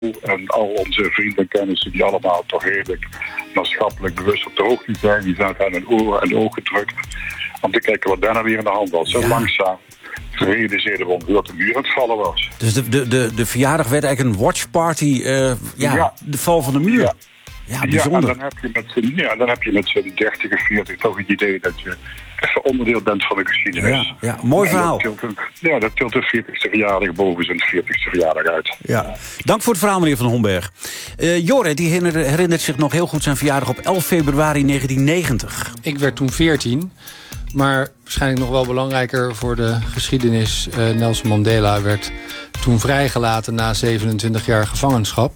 En al onze vrienden en kennissen die allemaal toch redelijk maatschappelijk bewust op de hoogte zijn, die zijn aan hun oren en ogen gedrukt om te kijken wat daarna weer in de hand was. En langzaam realiseerden we ons dat de muur aan het vallen was. Dus de verjaardag werd eigenlijk een watchparty, de val van de muur. Ja. Ja, bijzonder. Ja, dan heb je met z'n 30 of 40 toch het idee dat je even onderdeel bent van de geschiedenis. Ja, mooi verhaal. Dat tilt de 40ste verjaardag boven zijn 40ste verjaardag uit. Ja. Dank voor het verhaal, meneer Van Homberg. Jorrit, die herinnert zich nog heel goed zijn verjaardag op 11 februari 1990. Ik werd toen 14, maar waarschijnlijk nog wel belangrijker voor de geschiedenis. Nelson Mandela werd toen vrijgelaten na 27 jaar gevangenschap.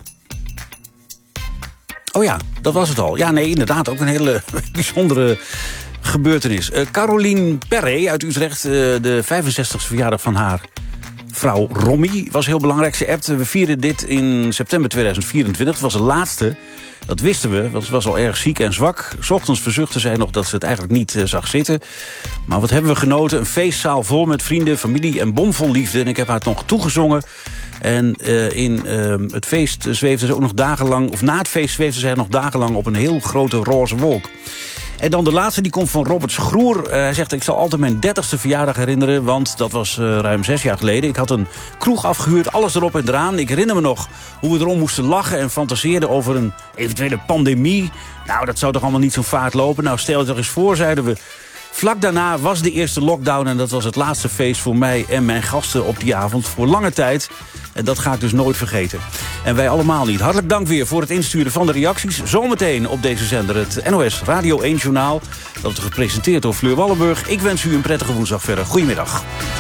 Oh ja, dat was het al. Ja, nee, inderdaad, ook een hele bijzondere gebeurtenis. Caroline Perret uit Utrecht, de 65ste verjaardag van haar vrouw Romy, was heel belangrijk. Ze appte, we vierden dit in september 2024. Het was de laatste, dat wisten we, want ze was al erg ziek en zwak. 's Ochtends verzuchtte zij nog dat ze het eigenlijk niet zag zitten. Maar wat hebben we genoten, een feestzaal vol met vrienden, familie en bomvol liefde. En ik heb haar nog toegezongen. En in het feest zweefde ze ook nog dagenlang, of na het feest zweefde zij nog dagenlang op een heel grote roze wolk. En dan de laatste, die komt van Robert Schroer. Hij zegt, ik zal altijd mijn 30ste verjaardag herinneren, want dat was ruim 6 jaar geleden. Ik had een kroeg afgehuurd, alles erop en eraan. Ik herinner me nog hoe we erom moesten lachen en fantaseerden over een eventuele pandemie. Nou, dat zou toch allemaal niet zo vaart lopen? Nou, stel je toch eens voor, zeiden we. Vlak daarna was de eerste lockdown en dat was het laatste feest voor mij en mijn gasten op die avond voor lange tijd. En dat ga ik dus nooit vergeten. En wij allemaal niet. Hartelijk dank weer voor het insturen van de reacties. Zometeen op deze zender het NOS Radio 1 Journaal. Dat wordt gepresenteerd door Fleur Wallenburg. Ik wens u een prettige woensdag verder. Goedemiddag.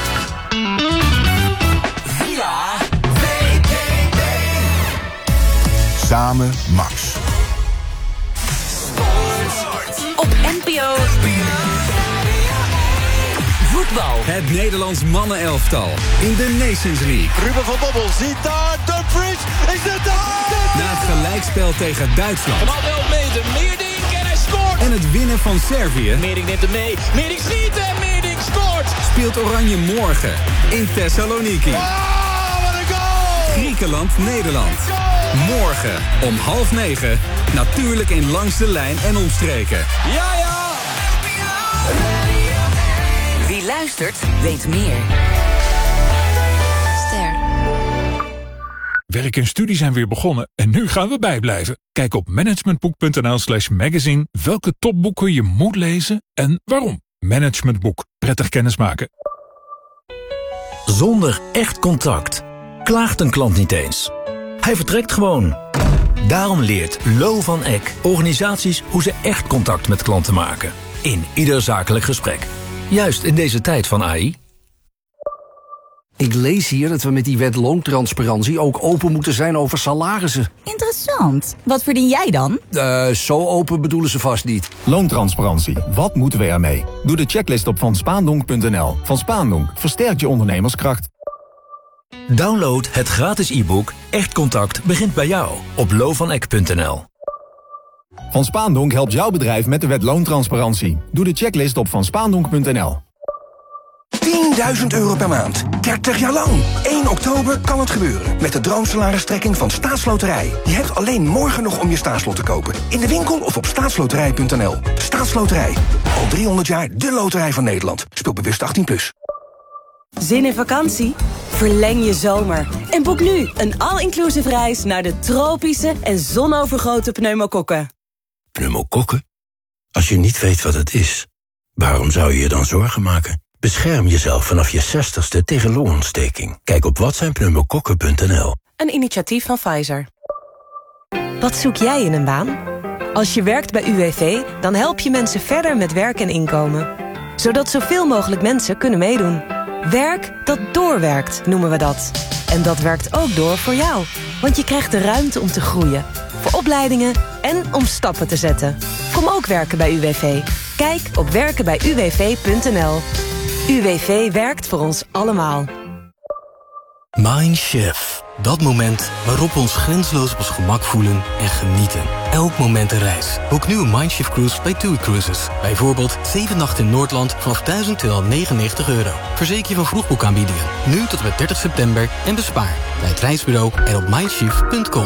Samen Max. Op NPO Voetbal. Het Nederlands mannenelftal in de Nations League. Ruben van Bommel ziet daar Dumfries. Is het daar? Na het gelijkspel tegen Duitsland. Van wel meter. Meerdink en hij scoort. En het winnen van Servië. Meerdink neemt hem mee. Meerdink schiet en Meerdink scoort. Speelt Oranje morgen in Thessaloniki. Oh, wat een goal! Griekenland-Nederland. Morgen om 8:30. Natuurlijk in Langs de Lijn en omstreken. Ja, ja! Wie luistert, weet meer. Ster. Werk en studie zijn weer begonnen en nu gaan we bijblijven. Kijk op managementboek.nl/magazine welke topboeken je moet lezen en waarom. Managementboek. Prettig kennismaken. Zonder echt contact klaagt een klant niet eens. Hij vertrekt gewoon. Daarom leert Lo van Eck organisaties hoe ze echt contact met klanten maken. In ieder zakelijk gesprek. Juist in deze tijd van AI. Ik lees hier dat we met die wet loontransparantie ook open moeten zijn over salarissen. Interessant. Wat verdien jij dan? Zo open bedoelen ze vast niet. Loontransparantie. Wat moeten we ermee? Doe de checklist op vanspaandonk.nl. Van Spaandonk versterkt je ondernemerskracht. Download het gratis e-book Echt Contact begint bij jou op lovaneck.nl. Van Spaandonk helpt jouw bedrijf met de wet loontransparantie. Doe de checklist op vanspaandonk.nl. 10.000 euro per maand. 30 jaar lang. 1 oktober kan het gebeuren. Met de droomsalaristrekking van Staatsloterij. Je hebt alleen morgen nog om je staatslot te kopen. In de winkel of op staatsloterij.nl. Staatsloterij. Al 300 jaar de loterij van Nederland. Speel bewust 18+. Zin in vakantie? Verleng je zomer. En boek nu een all-inclusive reis naar de tropische en zonovergoten pneumokokken. Pneumokokken? Als je niet weet wat het is, waarom zou je je dan zorgen maken? Bescherm jezelf vanaf je 60ste tegen longontsteking. Kijk op watzijnpneumokokken.nl. Een initiatief van Pfizer. Wat zoek jij in een baan? Als je werkt bij UWV, dan help je mensen verder met werk en inkomen. Zodat zoveel mogelijk mensen kunnen meedoen. Werk dat doorwerkt, noemen we dat. En dat werkt ook door voor jou. Want je krijgt de ruimte om te groeien. Voor opleidingen en om stappen te zetten. Kom ook werken bij UWV. Kijk op werkenbijuwv.nl. UWV werkt voor ons allemaal. Mindchef. Dat moment waarop we ons grenzeloos op ons gemak voelen en genieten. Elk moment een reis. Boek nu een Mindshift Cruise bij TUI Cruises. Bijvoorbeeld 7 nachten in Noordland vanaf €1.299. Verzeker je van vroegboekaanbiedingen. Nu tot en met 30 september en bespaar bij het reisbureau en op mindshift.com.